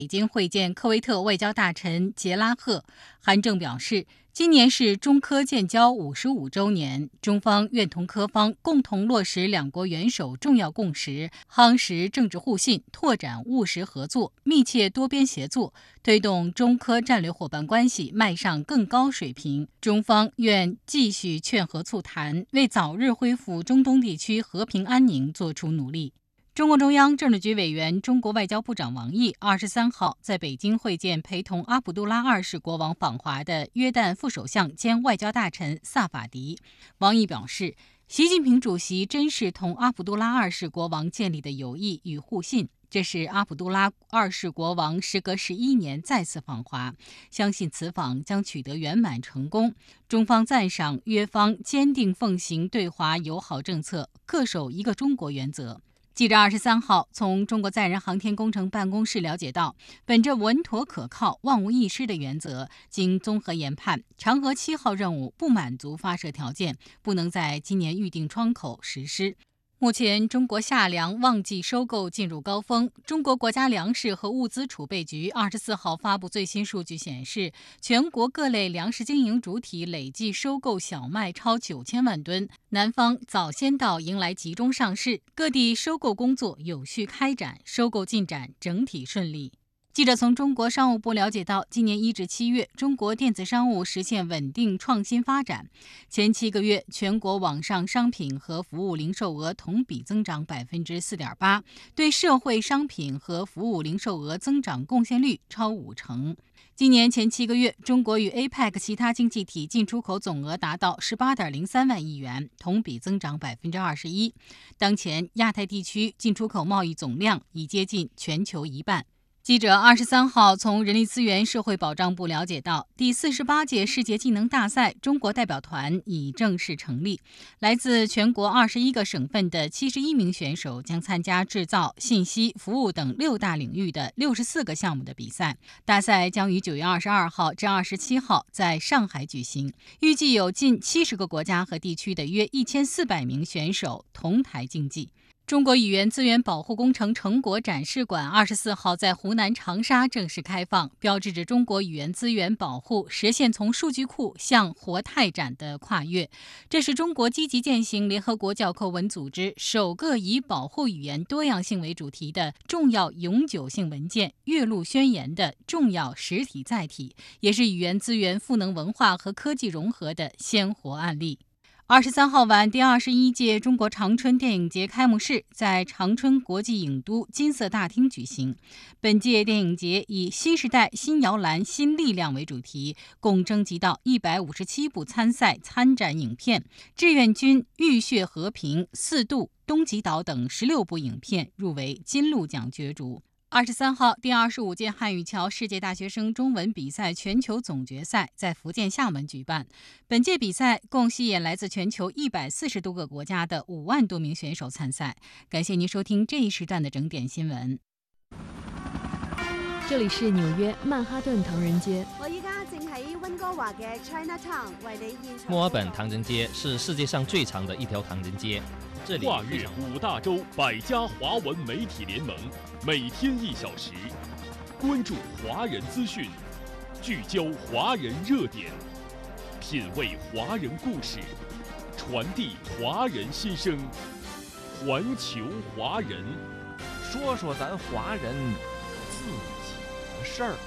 北京会见科威特外交大臣杰拉赫。韩正表示，今年是中科建交55周年，中方愿同科方共同落实两国元首重要共识，夯实政治互信，拓展务实合作，密切多边协作，推动中科战略伙伴关系迈上更高水平。中方愿继续劝和促谈，为早日恢复中东地区和平安宁做出努力。中共中央政治局委员、中国外交部长王毅23号在北京会见陪同阿卜杜拉2世国王访华的约旦副首相兼外交大臣萨法迪。王毅表示，习近平主席珍视同阿卜杜拉2世国王建立的友谊与互信，这是阿卜杜拉2世国王时隔11年再次访华，相信此访将取得圆满成功。中方赞赏约方坚定奉行对华友好政策，恪守一个中国原则。记者23号从中国载人航天工程办公室了解到，本着稳妥可靠、万无一失的原则，经综合研判，嫦娥7号任务不满足发射条件，不能在今年预定窗口实施。目前，中国夏粮旺季收购进入高峰。中国国家粮食和物资储备局24号发布最新数据显示，全国各类粮食经营主体累计收购小麦超9000万吨，南方早先到迎来集中上市，各地收购工作有序开展，收购进展整体顺利。记者从中国商务部了解到，今年1至7月，中国电子商务实现稳定创新发展。前7个月，全国网上商品和服务零售额同比增长4.8%，对社会商品和服务零售额增长贡献率超50%。今年前7个月，中国与 APEC 其他经济体进出口总额达到18.03万亿元，同比增长21%。当前，亚太地区进出口贸易总量已接近全球一半。记者23号从人力资源社会保障部了解到，第48届世界技能大赛中国代表团已正式成立，来自全国21个省份的71名选手将参加制造、信息、服务等6大领域的64个项目的比赛。大赛将于9月22号至27号在上海举行，预计有近70个国家和地区的约1400名选手同台竞技。中国语言资源保护工程成果展示馆24号在湖南长沙正式开放，标志着中国语言资源保护实现从数据库向活态展的跨越。这是中国积极践行联合国教科文组织首个以保护语言多样性为主题的重要永久性文件《岳麓宣言》的重要实体载体，也是语言资源赋能文化和科技融合的鲜活案例。23号晚，第21届中国长春电影节开幕式在长春国际影都金色大厅举行。本届电影节以新时代新摇篮新力量为主题，共征集到157部参赛参展影片，志愿军、浴血和平、四渡、东极岛等16部影片入围金鹿奖角逐。23号，第25届汉语桥世界大学生中文比赛全球总决赛在福建厦门举办。本届比赛共吸引来自全球140多个国家的5万多名选手参赛。感谢您收听这一时段的整点新闻。 这里是纽约曼哈顿唐人街。 我依家正喺温哥華嘅 Chinatown 為你現場。 墨爾本唐人街是世界上最长的一条唐人街。这里跨越5大洲100家华文媒体联盟，每天1小时，关注华人资讯，聚焦华人热点，品味华人故事，传递华人心声，环球华人， 说说咱华人自己的事儿。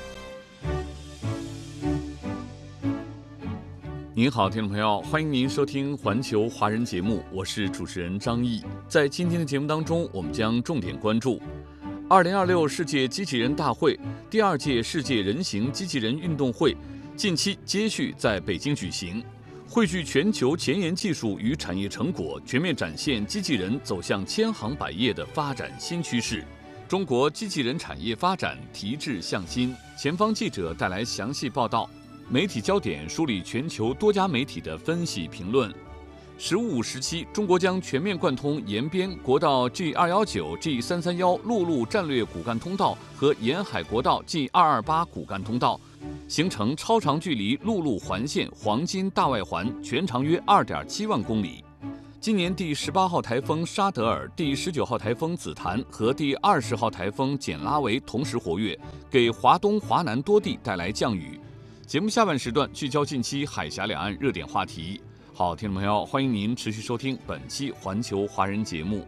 您好，听众朋友，欢迎您收听环球华人节目，我是主持人张毅。在今天的节目当中，我们将重点关注2026世界机器人大会第2届世界人形机器人运动会近期接续在北京举行，汇聚全球前沿技术与产业成果，全面展现机器人走向千行百业的发展新趋势。中国机器人产业发展提质向新，前方记者带来详细报道。媒体焦点梳理全球多家媒体的分析评论。15时期，中国将全面贯通延边国道 G219、G331 陆路战略骨干通道和沿海国道 G228 骨干通道，形成超长距离陆路环线黄金大外环，全长约2.7万公里。 今年第18号台风沙德尔、第19号台风紫檀和第20号台风简拉维同时活跃，给华东、华南多地带来降雨。节目下半时段聚焦近期海峡两岸热点话题。好，听众朋友，欢迎您持续收听本期《环球华人》节目，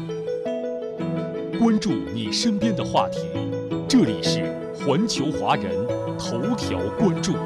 关注你身边的话题，这里是环球华人头条关注。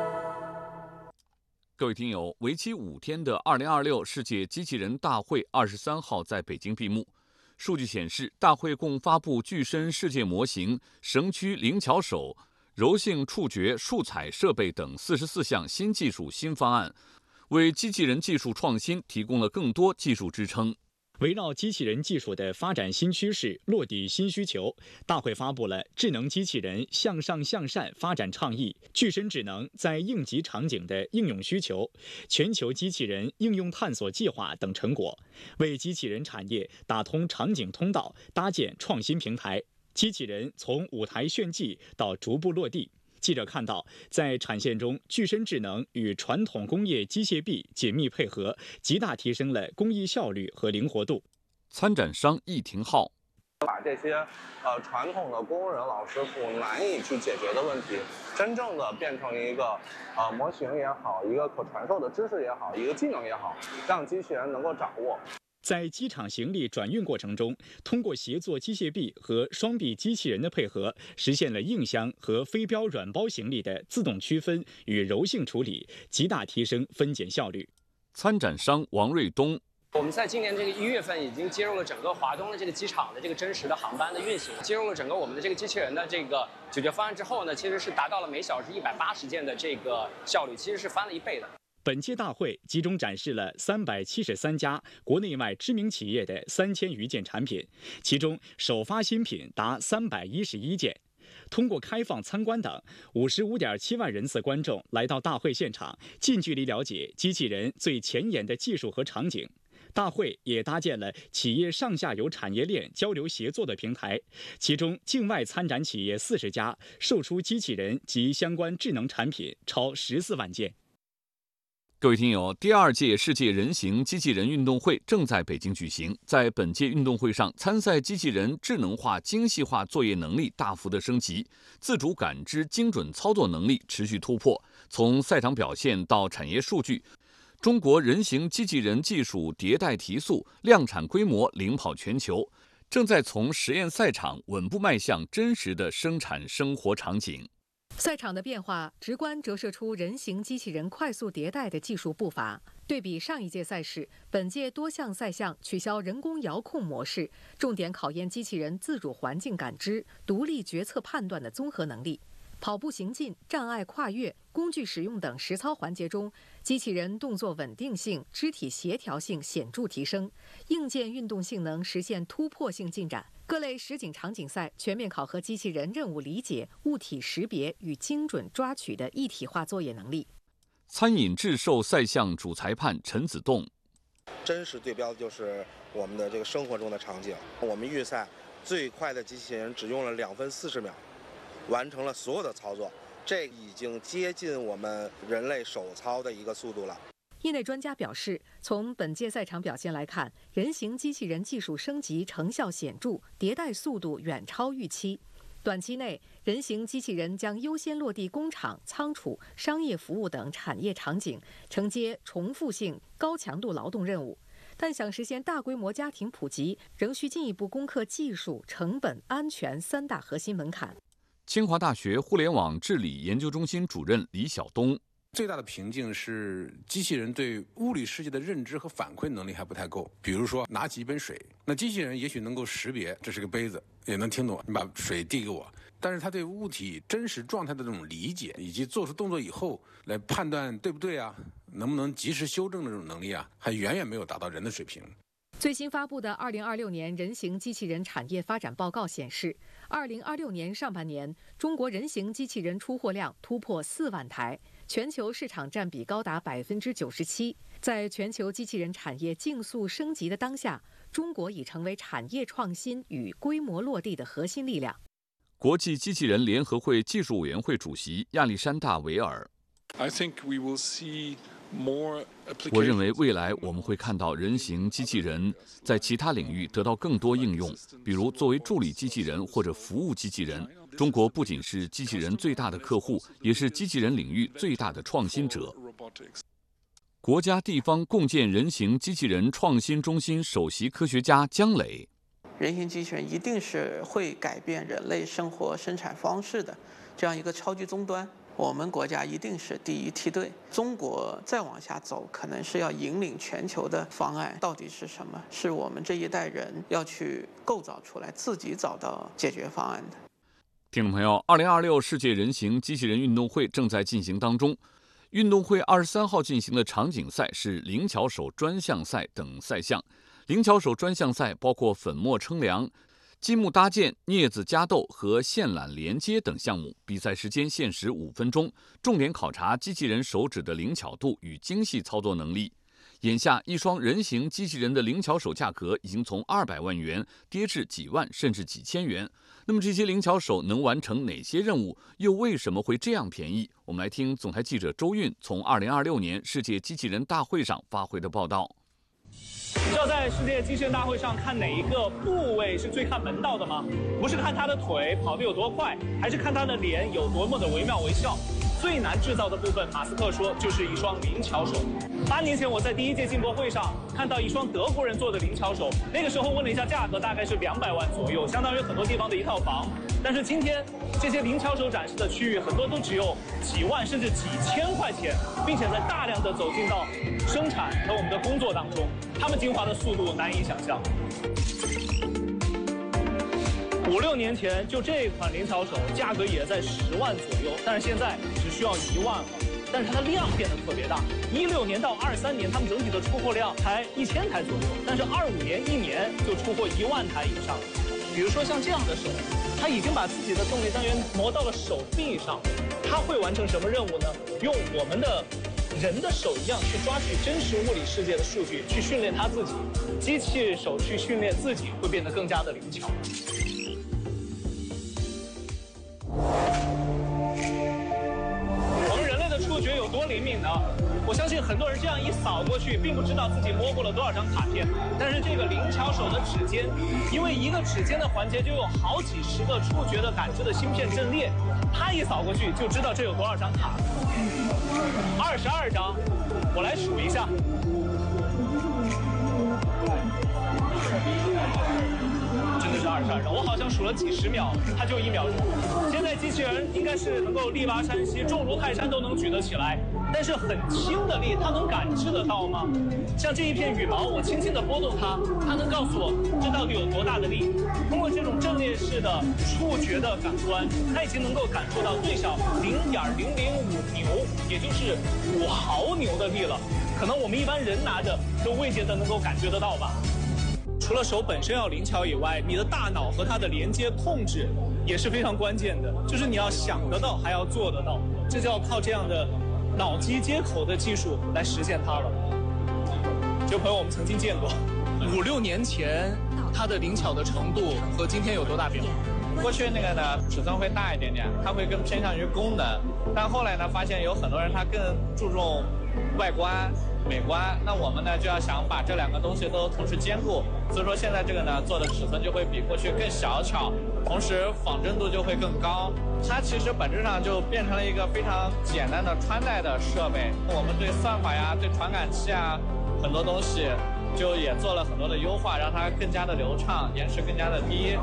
各位听友，为期5天的2026世界机器人大会23号在北京闭幕。数据显示，大会共发布具身世界模型、绳区灵巧手、柔性触觉数采设备等44项新技术新方案，为机器人技术创新提供了更多技术支撑。 围绕机器人技术的发展新趋势、落地新需求，大会发布了智能机器人向上向善发展倡议、具身智能在应急场景的应用需求、全球机器人应用探索计划等成果，为机器人产业打通场景通道，搭建创新平台。机器人从舞台炫技到逐步落地。记者看到，在产线中，具身智能与传统工业机械臂紧密配合，极大提升了工艺效率和灵活度。 参展商易廷浩把这些传统的工人老师傅难以去解决的问题，真正的变成一个模型也好，一个可传授的知识也好，一个技能也好，让机器人能够掌握。 在机场行李转运过程中，通过协作机械臂和双臂机器人的配合，实现了硬箱和非标软包行李的自动区分与柔性处理，极大提升分拣效率。 参展商王瑞东， 我们在今年这个1月份已经接入了整个华东的这个机场的这个真实的航班的运行，接入了整个我们的这个机器人的这个解决方案之后呢，其实是达到了每小时180件的这个效率，其实是翻了1倍的。 本届大会集中展示了373家国内外知名企业的3000余件产品，其中首发新品达311件。通过开放参观等，55.7万人次观众来到大会现场，近距离了解机器人最前沿的技术和场景。大会也搭建了企业上下游产业链交流协作的平台，其中境外参展企业40家，售出机器人及相关智能产品超14万件。 各位听友，第2届世界人形机器人运动会正在北京举行。在本届运动会上，参赛机器人智能化、精细化作业能力大幅的升级，自主感知、精准操作能力持续突破。从赛场表现到产业数据，中国人形机器人技术迭代提速，量产规模领跑全球，正在从实验赛场稳步迈向真实的生产生活场景。 赛场的变化直观折射出人形机器人快速迭代的技术步伐。对比上一届赛事，本届多项赛项取消人工遥控模式，重点考验机器人自主环境感知、独立决策判断的综合能力。跑步行进、障碍跨越、工具使用等实操环节中，机器人动作稳定性、肢体协调性显著提升，硬件运动性能实现突破性进展。各类实景场景赛全面考核机器人任务理解、物体识别与精准抓取的一体化作业能力。 餐饮制售赛项主裁判陈子栋， 真实对标的就是我们的这个生活中的场景。我们预赛最快的机器人只用了2分40秒，完成了所有的操作，这已经接近我们人类手操的一个速度了。 业内专家表示，从本届赛场表现来看，人形机器人技术升级成效显著，迭代速度远超预期。短期内，人形机器人将优先落地工厂、仓储、商业服务等产业场景，承接重复性、高强度劳动任务。但想实现大规模家庭普及，仍需进一步攻克技术、成本、安全3大核心门槛。 清华大学互联网治理研究中心主任李晓东， 最大的瓶颈是机器人对物理世界的认知和反馈能力还不太够。比如说拿起一杯水，那机器人也许能够识别这是个杯子，也能听懂你把水递给我，但是它对物体真实状态的这种理解，以及做出动作以后来判断对不对啊，能不能及时修正的这种能力啊，还远远没有达到人的水平。 最新发布的2026年人形机器人产业发展报告显示，2026年上半年，中国人形机器人出货量突破4万台，全球市场占比高达97%。在全球机器人产业竞速升级的当下，中国已成为产业创新与规模落地的核心力量。 国际机器人联合会技术委员会主席亚历山大·维尔。 I think we will see 我认为未来我们会看到人形机器人在其他领域得到更多应用，比如作为助理机器人或者服务机器人。中国不仅是机器人最大的客户，也是机器人领域最大的创新者。国家地方共建人形机器人创新中心首席科学家姜磊： 人形机器人一定是会改变人类生活生产方式的这样一个超级终端。我们国家一定是第一梯队，中国再往下走，可能是要引领全球的方案到底是什么？是我们这一代人要去构造出来，自己找到解决方案的。 听众朋友，2026世界人形机器人运动会正在进行当中。运动会23号进行的场景赛是灵巧手专项赛等赛项。灵巧手专项赛包括粉末称量、积木搭建、镊子夹豆和线缆连接等项目，比赛时间限时5分钟，重点考察机器人手指的灵巧度与精细操作能力。眼下，一双人形机器人的灵巧手价格已经从200万元跌至几万甚至几千元。那么这些灵巧手能完成哪些任务？又为什么会这样便宜？我们来听总台记者周韵从2026年世界机器人大会上发回的报道。 要在世界机器人大会上看哪一个部位是最看门道的吗？不是看他的腿跑得有多快，还是看他的脸有多么的惟妙惟肖？最难制造的部分，马斯克说就是一双灵巧手。8年前我在第1届进博会上看到一双德国人做的灵巧手，那个时候问了一下价格，大概是200万左右，相当于很多地方的一套房。但是今天这些灵巧手展示的区域很多都只有几万甚至几千块钱，并且在大量的走进到生产和我们的工作当中，他们进化的速度难以想象。5、6年前，就这款灵巧手价格也在10万左右，但是现在只需要1万了。但是它的量变得特别大，16年到23年，他们整体的出货量才1000台左右，但是25年1年就出货1万台以上。比如说像这样的手，它已经把自己的动力单元磨到了手臂上，它会完成什么任务呢？用我们的人的手一样去抓取真实物理世界的数据，去训练它自己。机器手去训练自己，会变得更加的灵巧。我们人类的触觉有多灵敏呢？我相信很多人这样一扫过去，并不知道自己摸过了多少张卡片。但是这个灵巧手的指尖，因为一个指尖的环节就有好几十个触觉的感知的芯片阵列，它一扫过去就知道这有多少张卡。22张，我来数一下。真的是22张，我好像数了几十秒，它就1秒钟。现在机器人应该是能够力拔山兮，重如泰山都能举得起来，但是很轻的力，它能感知得到吗？像这一片羽毛，我轻轻地拨动它，它能告诉我这到底有多大的力？通过这种阵列式的触觉的感官，它已经能够感受到最小0.005牛，也就是5毫牛的力了。可能我们一般人拿着都未见得能够感觉得到吧。除了手本身要灵巧以外，你的大脑和它的连接控制也是非常关键的，就是你要想得到，还要做得到，这就要靠这样的脑机接口的技术来实现它了。这位朋友，我们曾经见过，5、6年前它的灵巧的程度和今天有多大变化？ 过去那个呢，尺寸会大一点点，它会更偏向于功能，但后来呢，发现有很多人他更注重外观、美观，那我们呢就要想把这2个东西都同时兼顾，所以说现在这个呢做的尺寸就会比过去更小巧，同时仿真度就会更高。它其实本质上就变成了一个非常简单的穿戴的设备。我们对算法呀、对传感器啊很多东西就也做了很多的优化，让它更加的流畅，延时更加的低。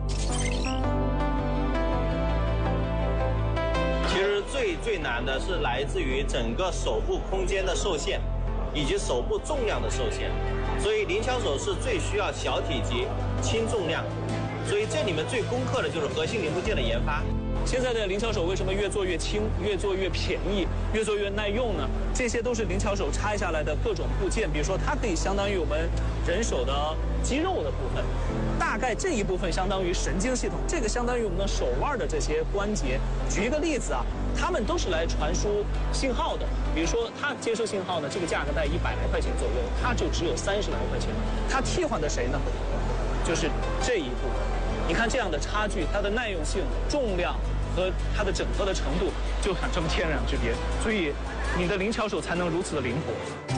其实最难的是来自于整个手部空间的受限，以及手部重量的受限，所以灵巧手是最需要小体积、轻重量，所以这里面最攻克的就是核心零部件的研发。 现在的灵巧手为什么越做越轻、越做越便宜、越做越耐用呢？这些都是灵巧手拆下来的各种部件，比如说它可以相当于我们人手的肌肉的部分，大概这一部分相当于神经系统，这个相当于我们的手腕的这些关节。举一个例子啊，它们都是来传输信号的。比如说它接收信号呢，这个价格在100来块钱左右，它就只有30来块钱。它替换的谁呢？就是这一部分。你看这样的差距，它的耐用性、重量和它的整合的程度就产生天壤之别，所以你的灵巧手才能如此的灵活。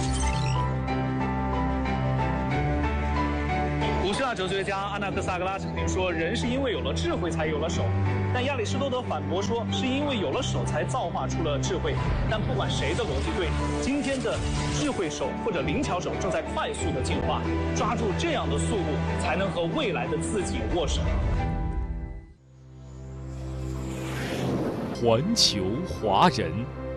古希腊哲学家阿那克萨格拉曾经说，人是因为有了智慧才有了手，但亚里士多德反驳说，是因为有了手才造化出了智慧。但不管谁的逻辑对，今天的智慧手或者灵巧手正在快速的进化，抓住这样的速度，才能和未来的自己握手。 环球华人，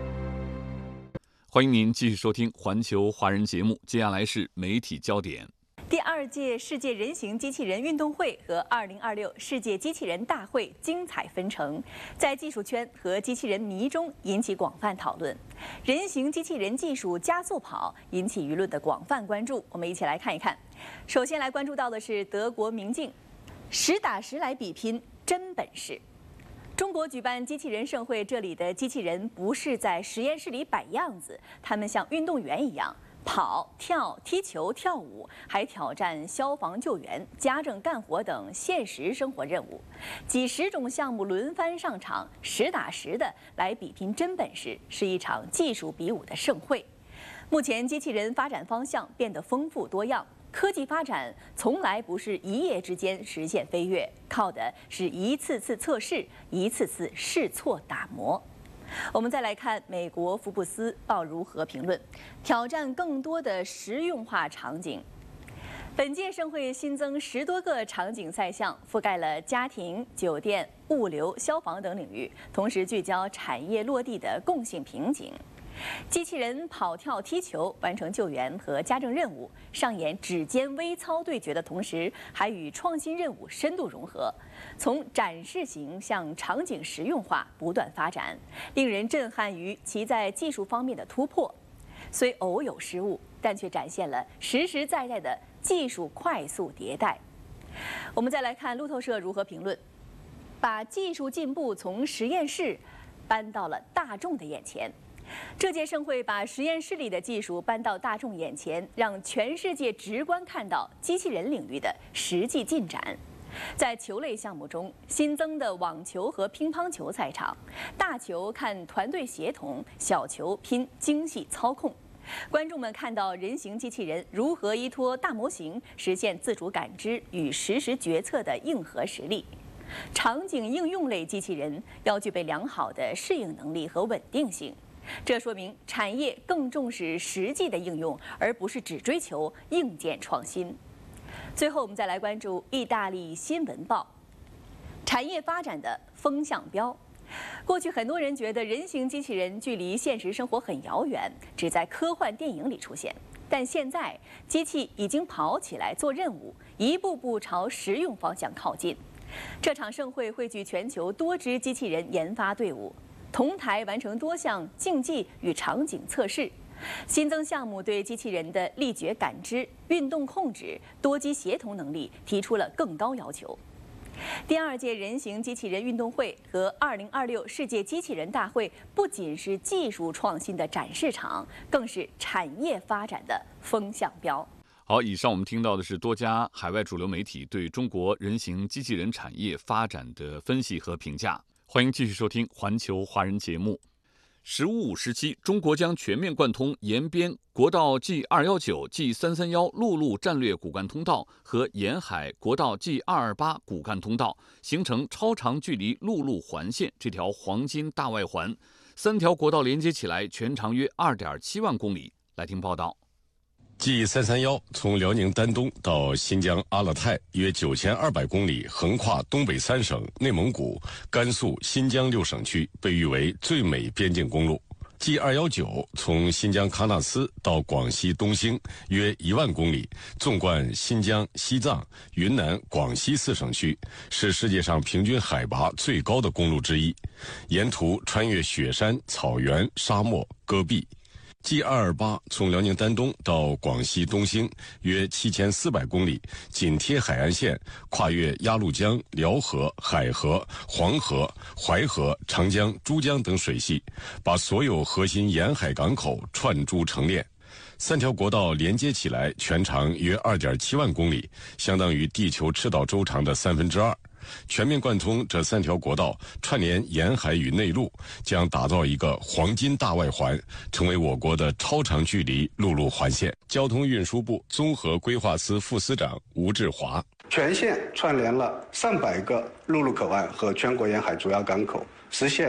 欢迎您继续收听环球华人节目，接下来是媒体焦点。 第2届世界人形机器人运动会和2026世界机器人大会精彩纷呈，在技术圈和机器人迷中引起广泛讨论。人形机器人技术加速跑引起舆论的广泛关注，我们一起来看一看。首先来关注到的是德国明镜，10打10来比拼真本事。中国举办机器人盛会，这里的机器人不是在实验室里摆样子，他们像运动员一样跑、跳、踢球、跳舞，还挑战消防救援、家政干活等现实生活任务。几十种项目轮番上场，10打10的来比拼真本事，是一场技术比武的盛会。目前机器人发展方向变得丰富多样。科技发展从来不是一夜之间实现飞跃，靠的是一次次测试，一次次试错打磨。我们再来看美国福布斯报如何评论：挑战更多的实用化场景。本届盛会新增10多个场景赛项，覆盖了家庭、酒店、物流、消防等领域，同时聚焦产业落地的共性瓶颈。机器人跑跳踢球，完成救援和家政任务，上演指尖微操对决的同时，还与创新任务深度融合，从展示型向场景实用化不断发展，令人震撼于其在技术方面的突破。虽偶有失误，但却展现了实实在在的技术快速迭代。我们再来看路透社如何评论：把技术进步从实验室搬到了大众的眼前。这届盛会把实验室里的技术搬到大众眼前，让全世界直观看到机器人领域的实际进展。在球类项目中，新增的网球和乒乓球赛场，大球看团队协同，小球拼精细操控。观众们看到人形机器人如何依托大模型实现自主感知与实时决策的硬核实力。场景应用类机器人要具备良好的适应能力和稳定性。这说明产业更重视实际的应用，而不是只追求硬件创新。最后，我们再来关注意大利新闻报产业发展的风向标。过去很多人觉得人形机器人距离现实生活很遥远，只在科幻电影里出现。但现在，机器已经跑起来做任务，一步步朝实用方向靠近。这场盛会汇聚全球多支机器人研发队伍，同台完成多项竞技与场景测试。新增项目对机器人的力觉感知、运动控制、多机协同能力提出了更高要求。第2届人形机器人运动会和2026世界机器人大会不仅是技术创新的展示场，更是产业发展的风向标。 好，以上我们听到的是多家海外主流媒体对中国人形机器人产业发展的分析和评价。欢迎继续收听环球华人节目。十五五时期，中国将全面贯通延边国道 G219、G331陆路战略骨干通道和沿海国道 G228骨干通道，形成超长距离陆路环线这条黄金大外环。3条国道连接起来，全长约 2.7万公里。来听报道。 G331从辽宁丹东到新疆阿勒泰约9200公里，横跨东北3省、内蒙古、甘肃、新疆6省区，被誉为最美边境公路。G219从新疆喀纳斯到广西东兴约1万公里，纵贯新疆、西藏、云南、广西4省区，是世界上平均海拔最高的公路之一。沿途穿越雪山、草原、沙漠、戈壁。G228从辽宁丹东到广西东兴约7400公里，紧贴海岸线，跨越鸭绿江、辽河、海河、黄河、淮河、长江、珠江等水系，把所有核心沿海港口串珠成链。3条国道连接起来，全长约2.7万公里，相当于地球赤道周长的2/3。 全面贯通这3条国道，串联沿海与内陆，将打造一个黄金大外环，成为我国的超长距离陆路环线。交通运输部综合规划司副司长吴志华： 全线串联了300个陆路口岸和全国沿海主要港口，实现